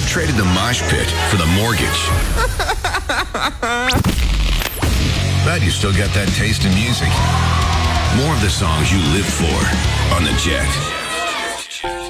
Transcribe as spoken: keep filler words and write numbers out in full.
You traded the mosh pit for the mortgage. But you still got that taste in music. More of the songs you live for on The Jet.